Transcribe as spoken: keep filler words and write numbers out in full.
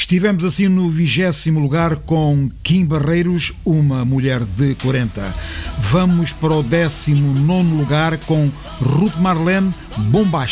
Estivemos assim no vigésimo lugar com Kim Barreiros, Uma Mulher de quarenta. Vamos para o décimo nono lugar com Ruth Marlene, Bombástica.